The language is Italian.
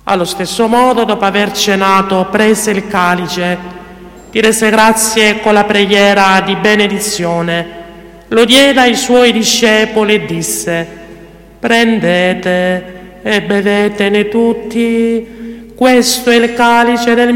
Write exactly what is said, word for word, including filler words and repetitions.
Allo stesso modo, dopo aver cenato, prese il calice, ti rese grazie con la preghiera di benedizione, lo diede ai suoi discepoli e disse: prendete e bevetene tutti, questo è il calice del